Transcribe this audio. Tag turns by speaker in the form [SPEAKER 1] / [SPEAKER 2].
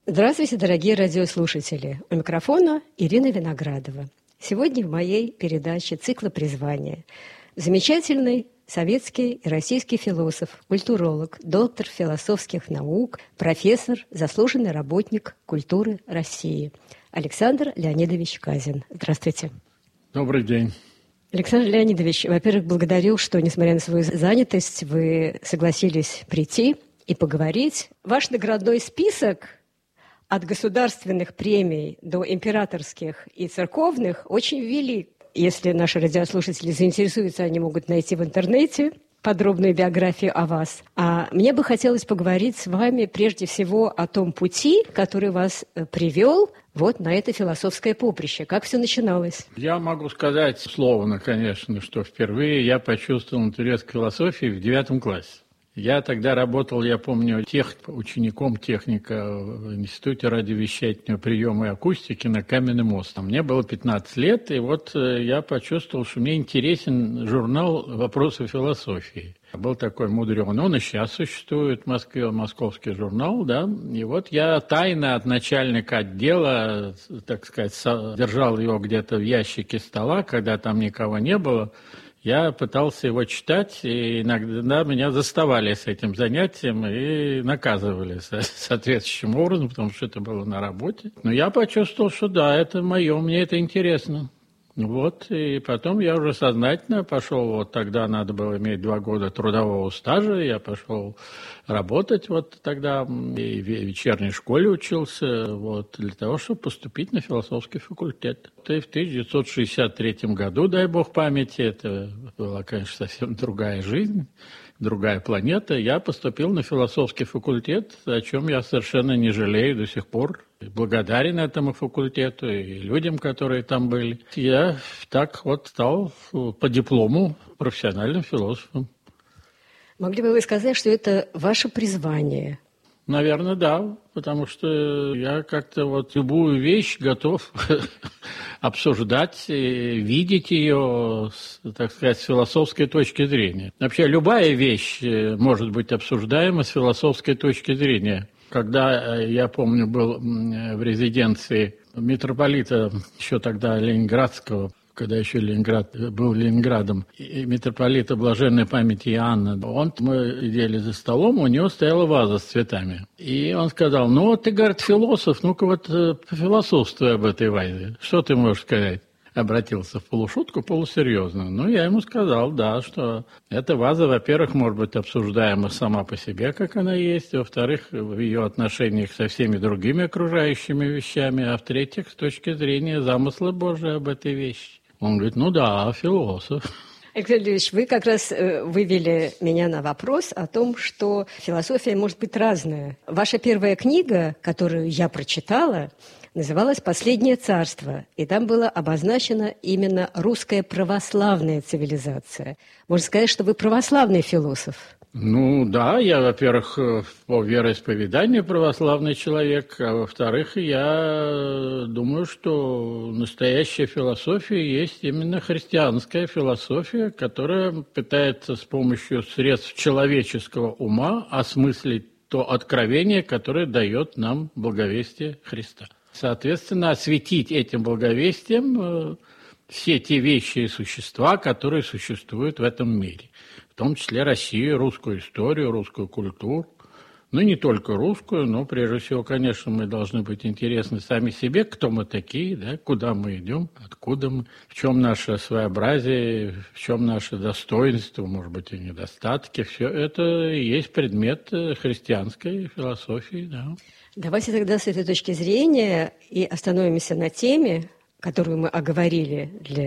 [SPEAKER 1] Здравствуйте, дорогие радиослушатели! У микрофона Ирина Виноградова. Сегодня в моей передаче цикла «Призвание» замечательный советский и российский философ, культуролог, доктор философских наук, профессор, заслуженный работник культуры России Александр Леонидович Казин. Здравствуйте.
[SPEAKER 2] Добрый день.
[SPEAKER 1] Александр Леонидович, во-первых, благодарю, что, несмотря на свою занятость, вы согласились прийти и поговорить. Ваш наградной список от государственных премий до императорских и церковных очень велик. Если наши радиослушатели заинтересуются, они могут найти в интернете подробную биографию о вас. А мне бы хотелось поговорить с вами прежде всего о том пути, который вас привел вот на это философское поприще. Как все начиналось?
[SPEAKER 2] Я могу сказать условно, конечно, что впервые я почувствовал интерес к философии в 9 классе. Я тогда работал, я помню, учеником техника в Институте радиовещательного приема и акустики на Каменный мост. Мне было 15 лет, и вот я почувствовал, что мне интересен журнал «Вопросы философии». Был такой мудреный, он и сейчас существует в Москве, московский журнал, да. И вот я тайно от начальника отдела, так сказать, держал его где-то в ящике стола, когда там никого не было. Я пытался его читать, и иногда меня заставали с этим занятием и наказывали соответствующим образом, потому что это было на работе. Но я почувствовал, что да, это мое, мне это интересно. Вот, и потом я уже сознательно пошел, вот тогда надо было иметь 2 года трудового стажа, я пошел работать вот тогда, и в вечерней школе учился, вот, для того, чтобы поступить на философский факультет. И в 1963 году, дай бог памяти, это была, конечно, совсем другая жизнь, другая планета, я поступил на философский факультет, о чем я совершенно не жалею до сих пор. Благодарен этому факультету и людям, которые там были. Я так вот стал по диплому профессиональным философом.
[SPEAKER 1] Могли бы вы сказать, что это ваше призвание?
[SPEAKER 2] Наверное, да, потому что я как-то вот любую вещь готов обсуждать, видеть ее, так сказать, с философской точки зрения. Вообще любая вещь может быть обсуждаема с философской точки зрения. Когда, я помню, был в резиденции митрополита, еще тогда Ленинградского, когда еще Ленинград был Ленинградом, и митрополита блаженной памяти Иоанна, мы сидели за столом, у него стояла ваза с цветами. И он сказал, ну вот ты, говорит, философ, ну-ка вот пофилософствуй об этой вазе. Что ты можешь сказать? Обратился в полушутку, полусерьезно. Ну, я ему сказал, да, что эта ваза, во-первых, может быть обсуждаема сама по себе, как она есть, во-вторых, в ее отношениях со всеми другими окружающими вещами, а в-третьих, с точки зрения замысла Божия об этой вещи. Он говорит, ну да, философ.
[SPEAKER 1] Александр Ильич, вы как раз вывели меня на вопрос о том, что философия может быть разная. Ваша первая книга, которую я прочитала, называлась «Последнее царство», и там было обозначена именно русская православная цивилизация. Можно сказать, что вы православный философ.
[SPEAKER 2] Ну да, я, во-первых, по вероисповеданию православный человек, а во-вторых, я думаю, что настоящая философия есть именно христианская философия, которая пытается с помощью средств человеческого ума осмыслить то откровение, которое дает нам благовестие Христа. Соответственно, осветить этим благовестием все те вещи и существа, которые существуют в этом мире. В том числе Россию, русскую историю, русскую культуру. Ну, не только русскую, но, прежде всего, конечно, мы должны быть интересны сами себе, кто мы такие, да, куда мы идем, откуда мы, в чем наше своеобразие, в чем наше достоинство, может быть, и недостатки. Все это и есть предмет христианской философии, да.
[SPEAKER 1] Давайте тогда с этой точки зрения и остановимся на теме, которую мы оговорили для